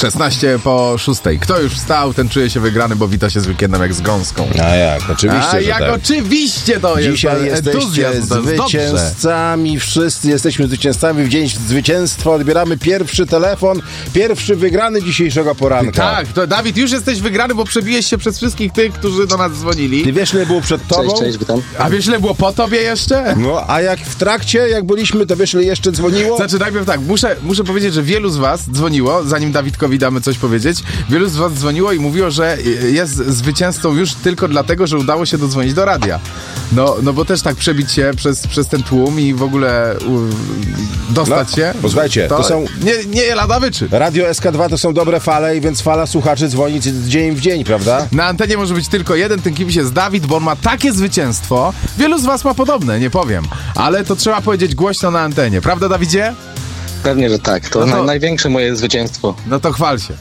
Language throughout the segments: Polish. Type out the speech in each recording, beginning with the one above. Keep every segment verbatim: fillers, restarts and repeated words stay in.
szesnaście po szóstej. Kto już wstał, ten czuje się wygrany, bo wita się z weekendem jak z gąską. A jak, oczywiście, A że jak tak. oczywiście to jest. Dzisiaj jesteście zwycięzcami, wszyscy jesteśmy zwycięzcami. W dzień zwycięstwa odbieramy pierwszy telefon, pierwszy wygrany dzisiejszego poranka. Tak, to Dawid, już jesteś wygrany, bo przebiłeś się przez wszystkich tych, którzy do nas dzwonili. Ty wiesz, ile było przed tobą? Cześć, cześć, witam. A wiesz, ile było po tobie jeszcze? No, a jak w trakcie, jak byliśmy, to wiesz, ile jeszcze dzwoniło? Znaczy, najpierw tak, muszę, muszę powiedzieć, że wielu z was dzwoniło, zanim Dawidkowi damy coś powiedzieć, wielu z was dzwoniło i mówiło, że jest zwycięzcą już tylko dlatego, że udało się dodzwonić do radia. No, no bo też tak przebić się przez, przez ten tłum i w ogóle u, dostać No, się. posłuchajcie, to są- Nie, nie lada wyczyn. Radio S K dwa to są dobre fale, i więc fala słuchaczy dzwoni dzień w dzień, prawda? Na antenie może być tylko jeden, tym kimś jest Dawid, bo on ma takie zwycięstwo. Wielu z was ma podobne, nie powiem. Ale to trzeba powiedzieć głośno na antenie. Prawda, Dawidzie? Pewnie, że tak. To, No to- naj, największe moje zwycięstwo. No to chwal się.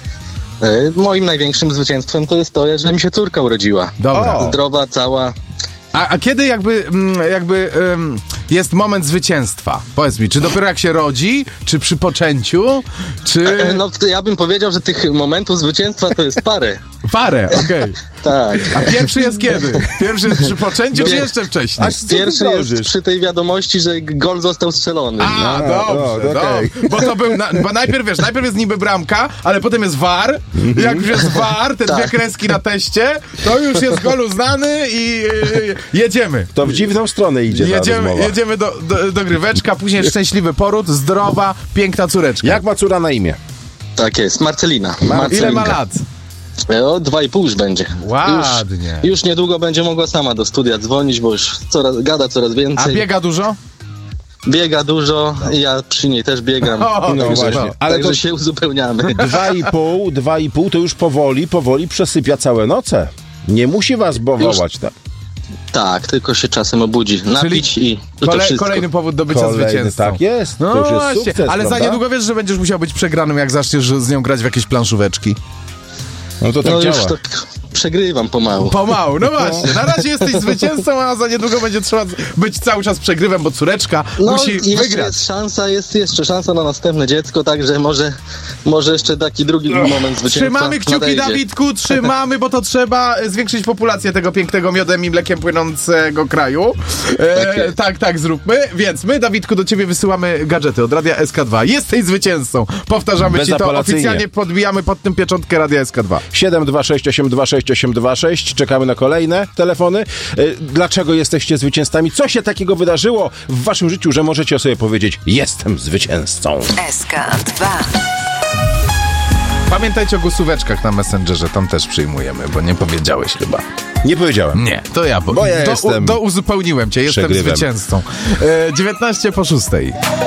E, moim największym zwycięstwem to jest to, że mi się córka urodziła. Dobra. O. Zdrowa, cała. A, a kiedy jakby, mm, jakby ym, jest moment zwycięstwa? Powiedz mi, czy dopiero jak się rodzi, czy przy poczęciu, czy... E, no, to ja bym powiedział, że tych momentów zwycięstwa to jest parę. Parę, okej. Tak. A pierwszy jest kiedy? Pierwszy jest przy poczęciu, czy Nie. jeszcze wcześniej? A co ty Pierwszy jest dążysz? przy tej wiadomości, że gol został strzelony. A, A, dobrze, no, okej. dobrze. Bo to był, na, bo najpierw, wiesz, najpierw jest niby bramka, ale potem jest V A R. Jak już jest V A R, te dwie Tak. kreski na teście, to już jest gol uznany i yy, jedziemy. To w dziwną stronę idzie ta Jedziemy, rozmowa. jedziemy do, do, do gryweczka, później szczęśliwy poród, zdrowa, piękna córeczka. Jak ma córa na imię? Tak jest, Marcelina. Ile Marcelinka. ma lat? E, O dwa i pół już będzie. Ładnie. Już, już niedługo będzie mogła sama do studia dzwonić, bo już coraz, gada coraz A więcej. biega dużo? Biega dużo i ja przy niej też biegam. O, no także właśnie. Ale także to- się uzupełniamy. Dwa i pół, dwa i pół to już powoli, powoli przesypia całe noce. Nie musi was bowołać tak. Tak, tylko się czasem obudzi. Napić i to, to Kole, wszystko. kolejny powód do bycia Kolejny, zwycięzcą. tak jest. No To już jest właśnie, sukces, ale za prawda? niedługo wiesz, że będziesz musiał być przegranym, jak zaczniesz z nią grać w jakieś planszóweczki. No to tak No już działa. to przegrywam pomału. Pomału, no właśnie. Na razie jesteś zwycięzcą, a za niedługo będzie trzeba być cały czas przegrywem, bo córeczka No musi jeszcze wygrać. jest szansa, jest jeszcze szansa na następne dziecko, także może, może jeszcze taki drugi moment zwycięstwa Trzymamy kciuki, nadejdzie. Dawidku, trzymamy, bo to trzeba zwiększyć populację tego pięknego miodem i mlekiem płynącego kraju. E, Tak jest. tak, tak, zróbmy. Więc my, Dawidku, do ciebie wysyłamy gadżety od Radia S K dwa. Jesteś zwycięzcą. Powtarzamy ci to, Bezapelacyjnie. oficjalnie podbijamy pod tym pieczątkę Radia S K dwa. siedem dwa sześć osiem dwa sześć osiem dwa sześć. Czekamy na kolejne telefony. Y, Dlaczego jesteście zwycięzcami? Co się takiego wydarzyło w waszym życiu, że możecie sobie powiedzieć: jestem zwycięzcą? S K dwa. Pamiętajcie o głosóweczkach na Messengerze, tam też przyjmujemy, bo nie powiedziałeś chyba. Nie powiedziałem. Nie, to ja, bo, Bo ja do, jestem do uzupełniłem cię, jestem przegrywem. zwycięzcą. E, dziewiętnaście po szóstej.